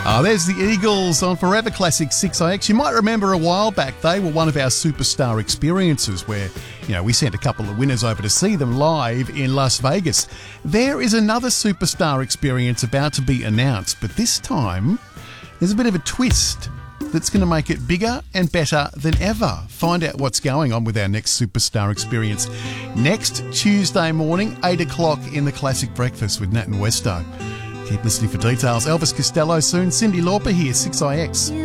There's the Eagles on Forever Classic 6IX. You might remember a while back, they were one of our superstar experiences where, we sent a couple of winners over to see them live in Las Vegas. There is another superstar experience about to be announced, but this time there's a bit of a twist that's going to make it bigger and better than ever. Find out what's going on with our next superstar experience next Tuesday morning, 8 o'clock in the Classic Breakfast with Nat and Westo. Keep listening for details. Elvis Costello soon. Cyndi Lauper here, 6IX.